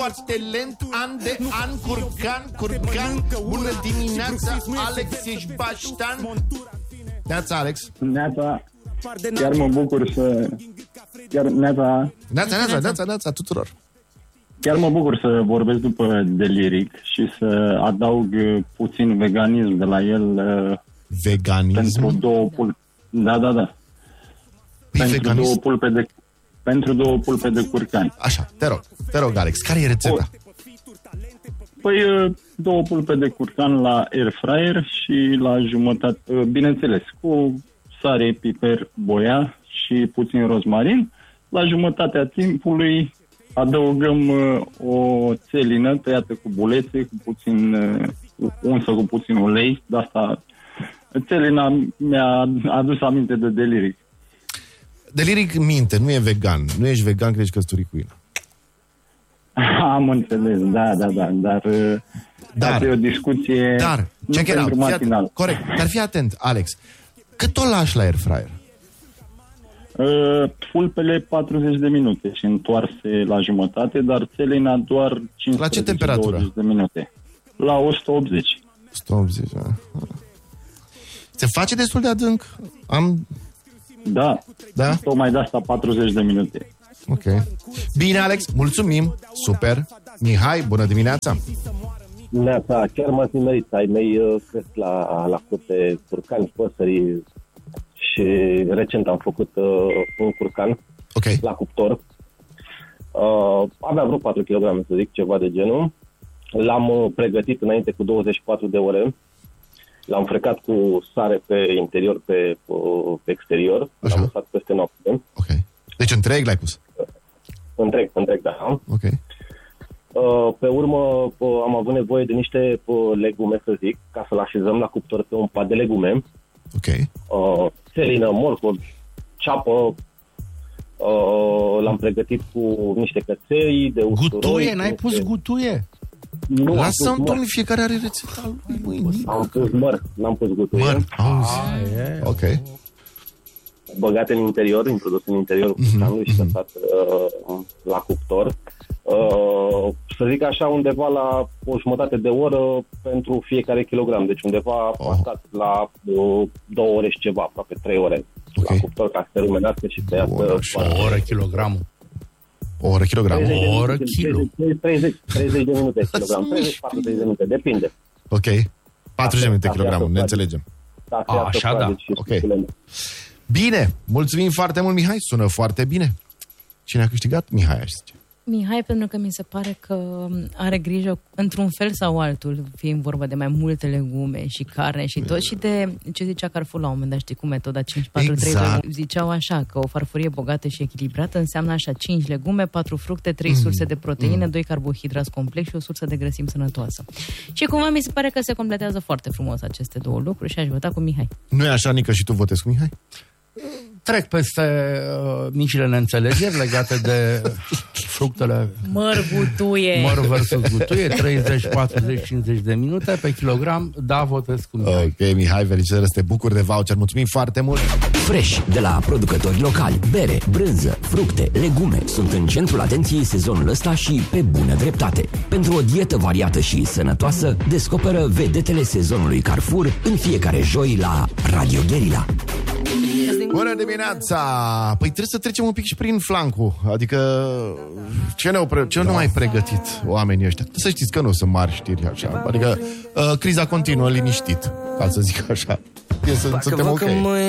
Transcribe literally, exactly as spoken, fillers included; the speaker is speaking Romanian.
foarte lent, an de an, curcan, curcan. Bună dimineața, Alex, ești baștan? Neața, Alex. Neața, chiar mă bucur să... Chiar, neața... Neața, neața, neața, neața, tuturor. Chiar mă bucur să vorbesc după Deliric și să adaug puțin veganism de la el. Veganism? Pentru două pulpe. Da, da, da. Păi pentru, veganism? două pulpe de, pentru două pulpe de curcani. Așa, te rog, te rog, Alex, care e rețeta? O, păi două pulpe de curcan la air fryer și la jumătate, bineînțeles, cu sare, piper, boia și puțin rozmarin. La jumătatea timpului adăugăm uh, o țelină tăiată cu bulețe, cu puțin uh, unsă cu puțin ulei. De asta țelina mi-a adus aminte de Deliric. Deliric minte, nu e vegan. Nu ești vegan, că ești căsătorit cu ea. Am înțeles, da, da, da, dar, dar e o discuție dar, nu pentru matinal. Corect, dar fii atent, Alex. Cât o lași la air fryer? Uh, pulpele patruzeci de minute și întoarse la jumătate, dar țelina doar cincisprezece la ce temperatură? De minute. La o sută optzeci. o sută optzeci, da. Se face destul de adânc? Am... Da, da? Tocmai de asta patruzeci de minute. Ok. Bine, Alex, mulțumim. Super. Mihai, bună dimineața. Neața, chiar m-ați nimerit. Ai mei cresc la, la curte curcani, păsări și recent am făcut uh, un curcan okay. la cuptor. Uh, avea vreo patru kilograme, să zic, ceva de genul. L-am uh, pregătit înainte cu douăzeci și patru de ore. L-am frecat cu sare pe interior, pe, uh, pe exterior. Așa. L-am lăsat peste noapte. Ok. Deci întreg l-ai pus? Întreg, întreg, da. Ok. Uh, pe urmă uh, am avut nevoie de niște uh, legume, să zic, ca să-l așezăm la cuptor pe un pat de legume. Ok. Uh, țelină, morcov, ceapă. Uh, l-am pregătit cu niște căței de usturoi. Gutuie? N-ai niște... pus gutuie? Nu, lasă-mi, domnule, fiecare are rețeta lui, mâini. Am pus măr, n-am pus gutuie. Măr, ah, yeah. Ok. Băgate în interior, introdus în interiorul mm-hmm. cuțanului și lăsat uh, la cuptor. Uh, să zic așa, undeva la o jumătate de oră pentru fiecare kilogram. Deci undeva oh. pasat la uh, două ore și ceva, aproape trei ore okay. la cuptor, ca să se rumenească și să iasă... O oră kilogramul. O oră kilogram. O oră kilo. treizeci, treizeci de minute kilogram. treizeci patruzeci de minute, depinde. Ok. patruzeci de minute kilogramul, ne înțelegem. A, așa da. Ok. Bine, mulțumim foarte mult, Mihai, sună foarte bine. Cine a câștigat? Mihai, aș zice. Mihai, pentru că mi se pare că are grijă într-un fel sau altul, fiind vorba de mai multe legume și carne și tot, și de ce zicea Carrefour la un moment dat, știi, cu metoda cinci patru trei exact. Ziceau așa, că o farfurie bogată și echilibrată înseamnă așa: cinci legume, patru fructe, trei mm. surse de proteină, mm. doi carbohidrați complex și o sursă de grăsimi sănătoasă. Și cumva mi se pare că se completează foarte frumos aceste două lucruri și aș vota cu Mihai. Nu e așa, Nică, și tu votezi cu Mihai? Trec peste uh, micile neînțelegeri legate de fructele... Măr, gutuie. Măr versus gutuie, treizeci, patruzeci, cincizeci de minute pe kilogram, da, votez cu Mihai. Ok, Mihai, felicitări, te bucuri de voucher, mulțumim foarte mult. Fresh, de la producători locali, bere, brânză, fructe, legume, sunt în centrul atenției sezonul ăsta și pe bună dreptate. Pentru o dietă variată și sănătoasă, descoperă vedetele sezonului Carrefour în fiecare joi la Radio Guerilla. Bună dimineața! Păi trebuie să trecem un pic și prin flancul. Adică ce ne-au, pre- ce ne-au mai pregătit oamenii ăștia? Să știți că nu sunt mari știri așa. Adică uh, criza continuă liniștit, ca să zic așa. E, să, suntem ok.